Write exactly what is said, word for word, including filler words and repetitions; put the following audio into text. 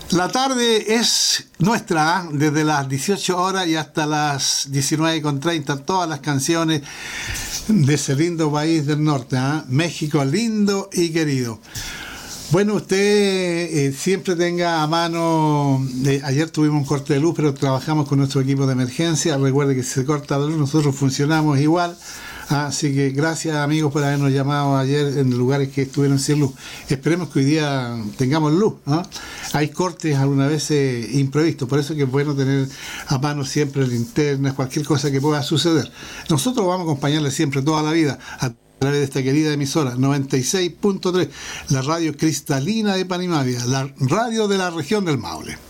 La tarde es nuestra, ¿eh? Desde las dieciocho horas y hasta las diecinueve con treinta, todas las canciones de ese lindo país del norte, ¿eh? México lindo y querido. Bueno, usted eh, siempre tenga a mano, eh, ayer tuvimos un corte de luz, pero trabajamos con nuestro equipo de emergencia. Recuerde que si se corta la luz, nosotros funcionamos igual. Así que gracias, amigos, por habernos llamado ayer en lugares que estuvieron sin luz. Esperemos que hoy día tengamos luz, ¿no? Hay cortes algunas veces imprevistos, por eso es que es bueno tener a mano siempre linternas, cualquier cosa que pueda suceder. Nosotros vamos a acompañarle siempre toda la vida a través de esta querida emisora noventa y seis punto tres, la radio cristalina de Panimavia, la radio de la región del Maule.